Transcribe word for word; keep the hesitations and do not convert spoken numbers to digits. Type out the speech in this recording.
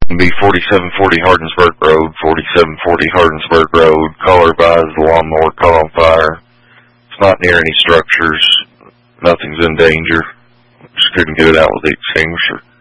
be forty-seven forty Hardensburg Road, forty-seven forty Hardensburg Road. Caller advised the lawnmower caught on fire. It's not near any structures. Nothing's in danger. Just couldn't get it out with the extinguisher.